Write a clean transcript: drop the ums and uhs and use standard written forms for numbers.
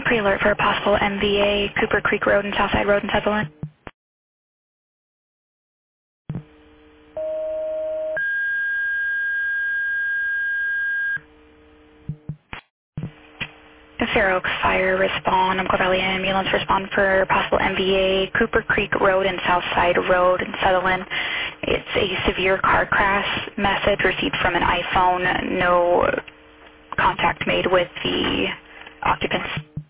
Pre-alert for a possible MVA, Cooper Creek Road and Southside Road in Sutherland. Fair Oaks Fire respond, Umpqua Valley Ambulance respond for possible MVA, Cooper Creek Road and Southside Road in Sutherland. It's a severe car crash message received from an iPhone. No contact made with the occupants.